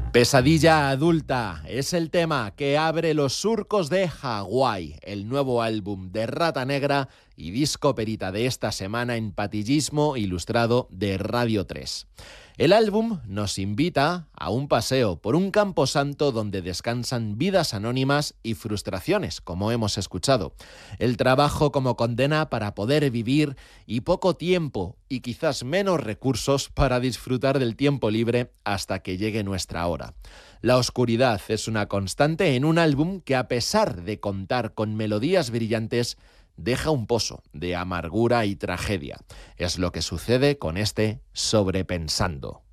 Pesadilla adulta es el tema que abre Los surcos de Hawái, el nuevo álbum de Rata Negra y disco perita de esta semana en Patillismo Ilustrado de Radio 3. El álbum nos invita a un paseo por un camposanto donde descansan vidas anónimas y frustraciones, como hemos escuchado. El trabajo como condena para poder vivir y poco tiempo y quizás menos recursos para disfrutar del tiempo libre hasta que llegue nuestra hora. La oscuridad es una constante en un álbum que, a pesar de contar con melodías brillantes, deja un pozo de amargura y tragedia. Es lo que sucede con este Sobrepensando.